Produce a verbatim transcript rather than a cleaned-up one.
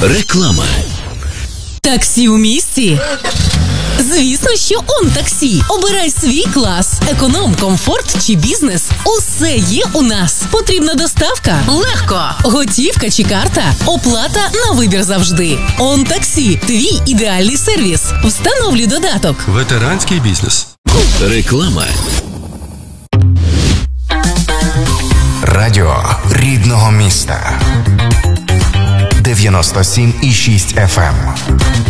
Реклама. Таксі у місті? Звісно, що Он Таксі. Обирай свій клас. Економ, комфорт чи бізнес. Усе є у нас. Потрібна доставка? Легко. Готівка чи карта? Оплата на вибір завжди. Он Таксі. Твій ідеальний сервіс. Встановлюй додаток. Ветеранський бізнес. Реклама. Радіо рідного міста. дев'яносто сім і шість еф ем.